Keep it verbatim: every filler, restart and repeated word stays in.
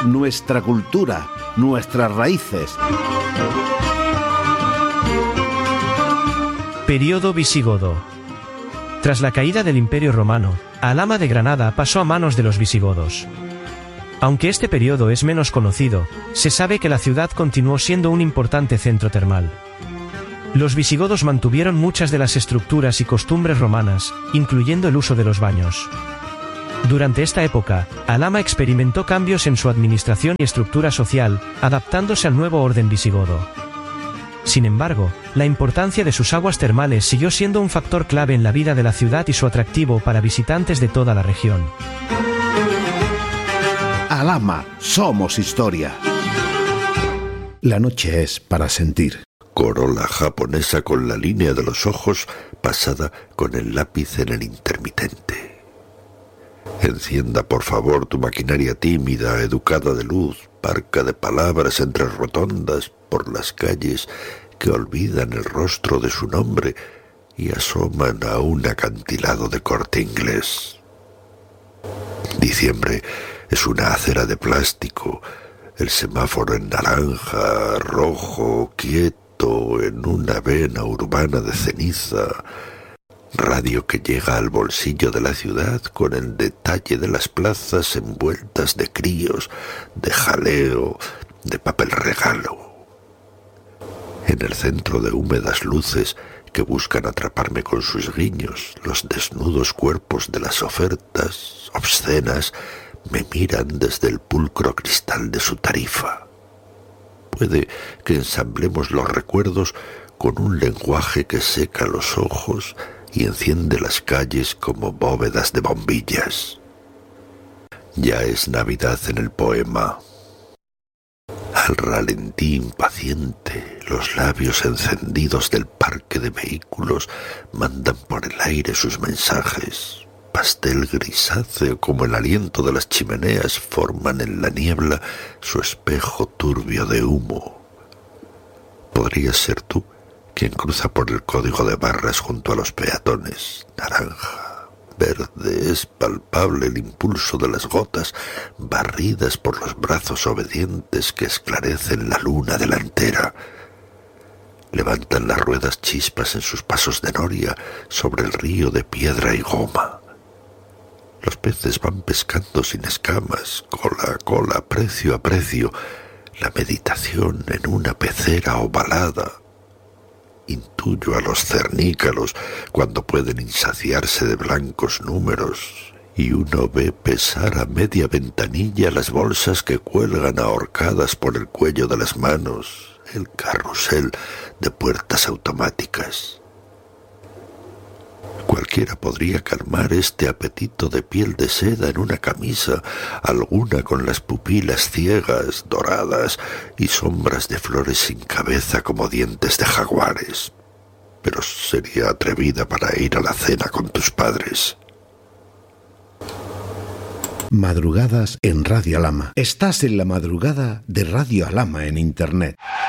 nuestra cultura, nuestras raíces. Período visigodo. Tras la caída del Imperio Romano, Alhama de Granada pasó a manos de los visigodos. Aunque este periodo es menos conocido, se sabe que la ciudad continuó siendo un importante centro termal. Los visigodos mantuvieron muchas de las estructuras y costumbres romanas, incluyendo el uso de los baños. Durante esta época, Alhama experimentó cambios en su administración y estructura social, adaptándose al nuevo orden visigodo. Sin embargo, la importancia de sus aguas termales siguió siendo un factor clave en la vida de la ciudad y su atractivo para visitantes de toda la región. Alhama, somos historia. La noche es para sentir. Corola japonesa con la línea de los ojos pasada con el lápiz en el intermitente. Encienda por favor tu maquinaria tímida, educada de luz, parca de palabras entre rotondas por las calles que olvidan el rostro de su nombre y asoman a un acantilado de Corte Inglés. Diciembre es una acera de plástico, el semáforo en naranja, rojo, quieto, en una vena urbana de ceniza, radio que llega al bolsillo de la ciudad con el detalle de las plazas envueltas de críos, de jaleo, de papel regalo. En el centro de húmedas luces que buscan atraparme con sus guiños, los desnudos cuerpos de las ofertas obscenas me miran desde el pulcro cristal de su tarifa. Puede que ensamblemos los recuerdos con un lenguaje que seca los ojos y enciende las calles como bóvedas de bombillas. Ya es Navidad en el poema. Al ralentí impaciente, los labios encendidos del parque de vehículos mandan por el aire sus mensajes. Pastel grisáceo como el aliento de las chimeneas forman en la niebla su espejo turbio de humo. Podrías ser tú quien cruza por el código de barras junto a los peatones. Naranja, verde, es palpable el impulso de las gotas barridas por los brazos obedientes que esclarecen la luna delantera. Levantan las ruedas chispas en sus pasos de noria sobre el río de piedra y goma. Los peces van pescando sin escamas, cola a cola, precio a precio, la meditación en una pecera ovalada. Intuyo a los cernícalos cuando pueden insaciarse de blancos números, y uno ve pesar a media ventanilla las bolsas que cuelgan ahorcadas por el cuello de las manos, el carrusel de puertas automáticas. Cualquiera podría calmar este apetito de piel de seda en una camisa, alguna con las pupilas ciegas, doradas y sombras de flores sin cabeza como dientes de jaguares. Pero sería atrevida para ir a la cena con tus padres. Madrugadas en Radio Alhama. Estás en la madrugada de Radio Alhama en Internet.